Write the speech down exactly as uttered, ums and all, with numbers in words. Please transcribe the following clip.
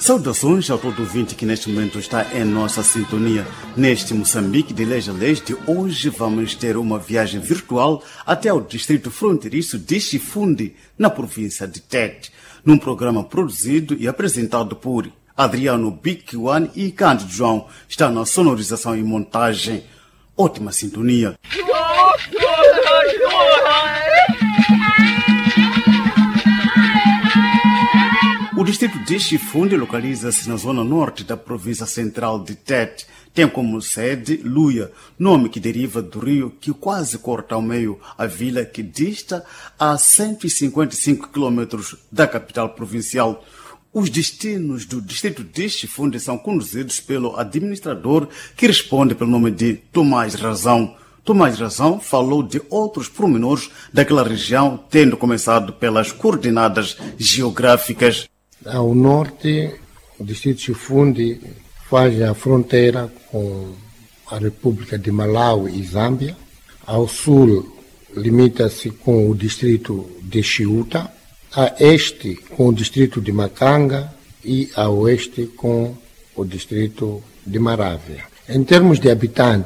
Saudações a todo ouvinte que neste momento está em nossa sintonia. Neste Moçambique de Leste a Leste, hoje vamos ter uma viagem virtual até o distrito fronteiriço de Chifundi, na província de Tete, num programa produzido e apresentado por Adriano Bikiwan e Cândido João. Está na sonorização e montagem. Ótima sintonia. O distrito de Chifundi localiza-se na zona norte da província central de Tete. Tem como sede Luia, nome que deriva do rio que quase corta ao meio a vila que dista a cento e cinquenta e cinco quilômetros da capital provincial. Os destinos do distrito de Chifundi são conduzidos pelo administrador que responde pelo nome de Tomás Razão. Tomás Razão falou de outros pormenores daquela região, tendo começado pelas coordenadas geográficas. Ao norte, o distrito de Chifundi faz a fronteira com a República de Malawi e Zâmbia. Ao sul, limita-se com o distrito de Chiuta. A este, com o distrito de Macanga. E a oeste, com o distrito de Marávia. Em termos de habitantes,